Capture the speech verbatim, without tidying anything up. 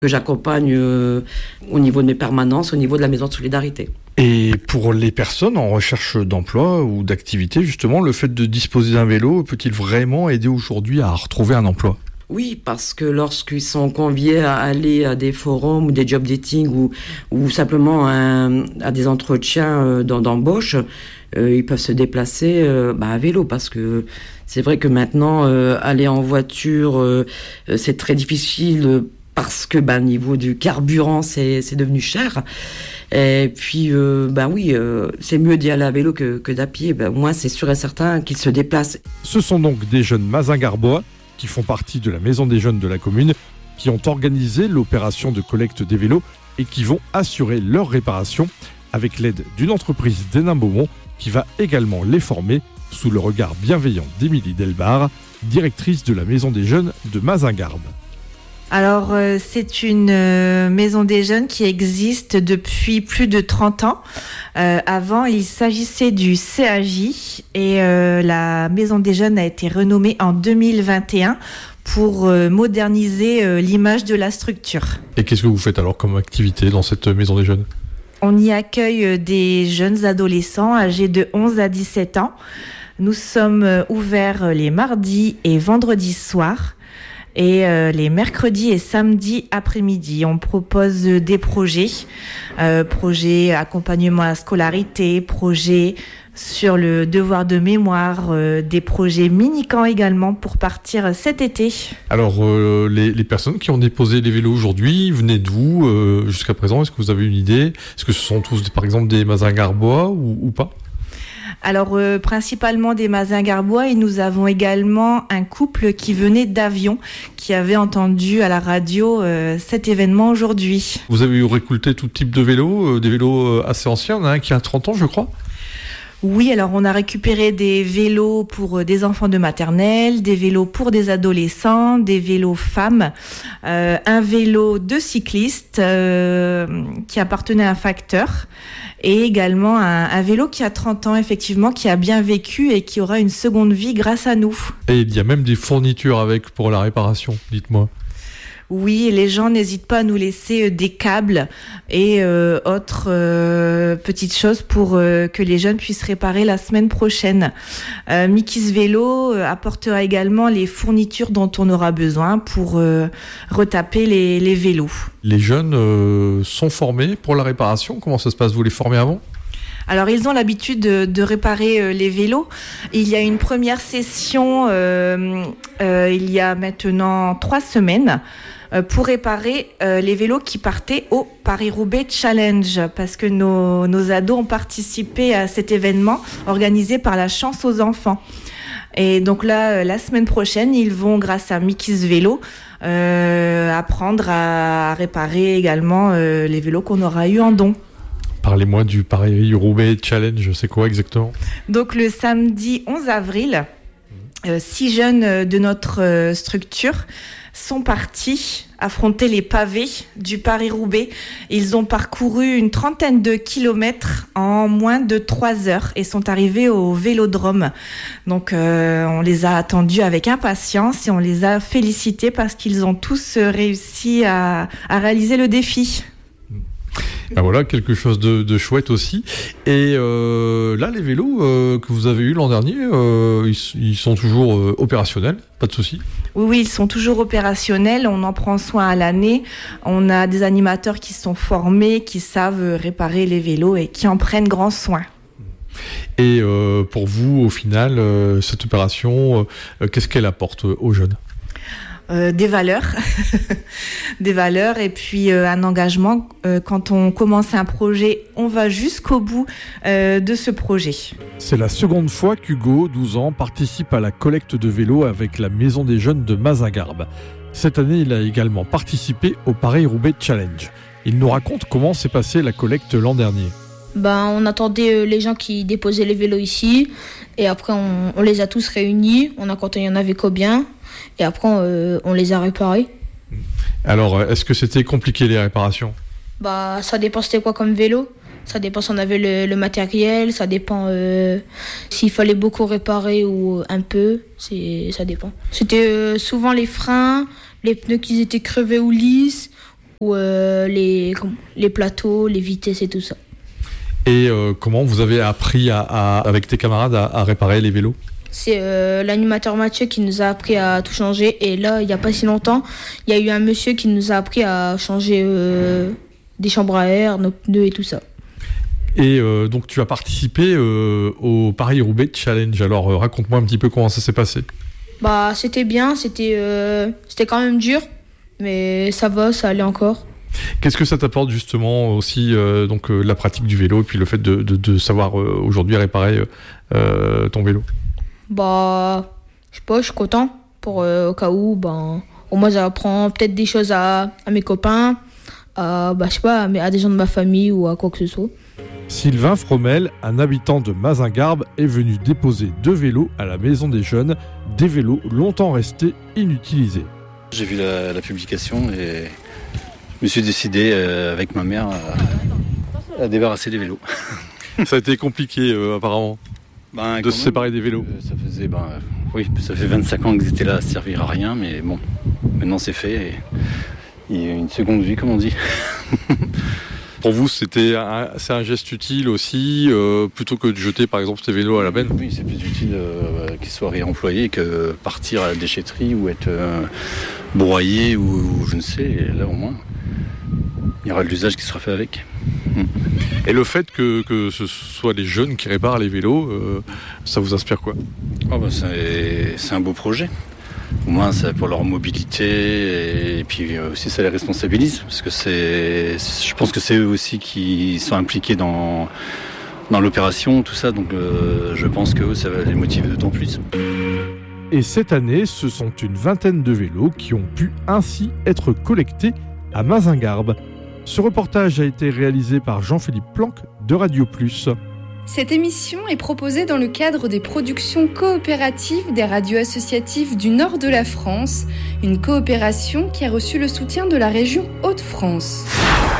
que j'accompagne euh, au niveau de mes permanences, au niveau de la maison de solidarité. Et pour les personnes en recherche d'emploi ou d'activité, justement, le fait de disposer d'un vélo peut-il vraiment aider aujourd'hui à retrouver un emploi ? Oui, parce que lorsqu'ils sont conviés à aller à des forums ou des job dating ou, ou simplement à, à des entretiens d'embauche, euh, ils peuvent se déplacer euh, bah, à vélo, parce que c'est vrai que maintenant, euh, aller en voiture, euh, c'est très difficile parce que bah, au niveau du carburant, c'est, c'est devenu cher. Et puis, euh, bah oui, euh, c'est mieux d'y aller à vélo que, que d'à pied. Bah, moi, c'est sûr et certain qu'ils se déplacent. Ce sont donc des jeunes Mazingarbois qui font partie de la Maison des Jeunes de la commune, qui ont organisé l'opération de collecte des vélos et qui vont assurer leur réparation avec l'aide d'une entreprise d'Hénin-Beaumont qui va également les former sous le regard bienveillant d'Émilie Delbar, directrice de la Maison des Jeunes de Mazingarbe. Alors, euh, c'est une euh, maison des jeunes qui existe depuis plus de trente ans. Euh, avant, il s'agissait du C A J et euh, la maison des jeunes a été renommée en deux mille vingt et un pour euh, moderniser euh, l'image de la structure. Et qu'est-ce que vous faites alors comme activité dans cette maison des jeunes ? On y accueille des jeunes adolescents âgés de onze à dix-sept ans. Nous sommes ouverts les mardis et vendredis soirs. Et euh, les mercredis et samedis après-midi, on propose des projets, euh, projets accompagnement à la scolarité, projets sur le devoir de mémoire, euh, des projets mini-camps également pour partir cet été. Alors, euh, les, les personnes qui ont déposé les vélos aujourd'hui, venaient d'où euh, jusqu'à présent ? Est-ce que vous avez une idée ? Est-ce que ce sont tous, par exemple, des Mazingarbois ou, ou pas ? Alors, euh, principalement des Mazingarbois, et nous avons également un couple qui venait d'Avion, qui avait entendu à la radio euh, cet événement aujourd'hui. Vous avez récolté tout type de vélos, euh, des vélos assez anciens, il y en a un qui a trente ans, je crois ? Oui, alors on a récupéré des vélos pour des enfants de maternelle, des vélos pour des adolescents, des vélos femmes, euh, un vélo de cycliste euh, qui appartenait à un facteur, et également un, un vélo qui a trente ans, effectivement, qui a bien vécu et qui aura une seconde vie grâce à nous. Et il y a même des fournitures avec pour la réparation, dites-moi. Oui, les gens n'hésitent pas à nous laisser des câbles et euh, autres euh, petites choses pour euh, que les jeunes puissent réparer la semaine prochaine. Euh, Mickey's Vélo apportera également les fournitures dont on aura besoin pour euh, retaper les, les vélos. Les jeunes euh, sont formés pour la réparation ? Comment ça se passe ? Vous les formez avant ? Alors, ils ont l'habitude de, de réparer euh, les vélos. Il y a une première session, euh, euh, il y a maintenant trois semaines, euh, pour réparer euh, les vélos qui partaient au Paris-Roubaix Challenge, parce que nos, nos ados ont participé à cet événement organisé par la Chance aux enfants. Et donc là, la semaine prochaine, ils vont, grâce à Mickey's Vélo, euh, apprendre à réparer également euh, les vélos qu'on aura eu en don. Parlez-moi du Paris-Roubaix Challenge, c'est quoi exactement ? Donc le samedi onze avril, euh, six jeunes de notre euh, structure sont partis affronter les pavés du Paris-Roubaix. Ils ont parcouru une trentaine de kilomètres en moins de trois heures et sont arrivés au Vélodrome. Donc euh, on les a attendus avec impatience et on les a félicités parce qu'ils ont tous réussi à, à réaliser le défi. Ben voilà, quelque chose de, de chouette aussi. Et euh, là, les vélos euh, que vous avez eus l'an dernier, euh, ils, ils sont toujours euh, opérationnels, pas de souci ? Oui, oui, ils sont toujours opérationnels. On en prend soin à l'année. On a des animateurs qui sont formés, qui savent réparer les vélos et qui en prennent grand soin. Et euh, pour vous, au final, euh, cette opération, euh, qu'est-ce qu'elle apporte aux jeunes ? Euh, des valeurs, des valeurs et puis euh, un engagement. Euh, quand on commence un projet, on va jusqu'au bout euh, de ce projet. C'est la seconde fois qu'Hugo, douze ans, participe à la collecte de vélos avec la Maison des Jeunes de Mazingarbe. Cette année, il a également participé au Paris-Roubaix Challenge. Il nous raconte comment s'est passée la collecte l'an dernier. Ben, on attendait les gens qui déposaient les vélos ici et après on, on les a tous réunis, on a compté il y en avait combien et après euh, on les a réparés. Alors, est-ce que c'était compliqué les réparations ? Bah, ça dépend c'était quoi comme vélo. Ça dépend si on avait le, le matériel, ça dépend euh, s'il fallait beaucoup réparer ou un peu, c'est, ça dépend. C'était euh, souvent les freins, les pneus qui étaient crevés ou lisses, ou euh, les, les plateaux, les vitesses et tout ça. Et euh, comment vous avez appris à, à, avec tes camarades à, à réparer les vélos ? C'est euh, l'animateur Mathieu qui nous a appris à tout changer. Et là, il n'y a pas si longtemps, il y a eu un monsieur qui nous a appris à changer euh, des chambres à air, nos pneus et tout ça. Et euh, donc tu as participé euh, au Paris-Roubaix Challenge. Alors euh, raconte-moi un petit peu comment ça s'est passé. Bah c'était bien, c'était, euh, c'était quand même dur, mais ça va, ça allait encore. Qu'est-ce que ça t'apporte justement aussi euh, donc euh, la pratique du vélo et puis le fait de, de, de savoir euh, aujourd'hui réparer euh, ton vélo ? Bah je sais pas, je suis content pour euh, au cas où, ben au moins j'apprends peut-être des choses à, à mes copains, à bah je sais pas, à, à des gens de ma famille ou à quoi que ce soit. Sylvain Fromel, un habitant de Mazingarbe, est venu déposer deux vélos à la Maison des Jeunes, des vélos longtemps restés inutilisés. J'ai vu la, la publication et je me suis décidé euh, avec ma mère à, à débarrasser des vélos. Ça a été compliqué euh, apparemment ben, de se même, séparer des vélos. Euh, ça faisait, ben, euh, oui, ça fait vingt-cinq ans qu'ils étaient là à servir à rien, mais bon, maintenant c'est fait et il y a une seconde vie comme on dit. Pour vous, c'était un, c'est un geste utile aussi, euh, plutôt que de jeter par exemple tes vélos à la benne ? Oui, c'est plus utile euh, qu'ils soient réemployés que partir à la déchetterie ou être euh, broyé ou, ou je ne sais. Et là au moins, il y aura de l'usage qui sera fait avec. Mmh. Et le fait que, que ce soit les jeunes qui réparent les vélos, euh, ça vous inspire quoi ? Oh bah c'est, c'est un beau projet. Au moins, c'est pour leur mobilité et puis aussi ça les responsabilise parce que c'est, je pense que c'est eux aussi qui sont impliqués dans dans l'opération, tout ça. Donc, euh, je pense que eux, ça va les motiver d'autant plus. Et cette année, ce sont une vingtaine de vélos qui ont pu ainsi être collectés à Mazingarbe. Ce reportage a été réalisé par Jean-Philippe Planck de Radio Plus. Cette émission est proposée dans le cadre des productions coopératives des radios associatives du nord de la France, une coopération qui a reçu le soutien de la région Hauts-de-France.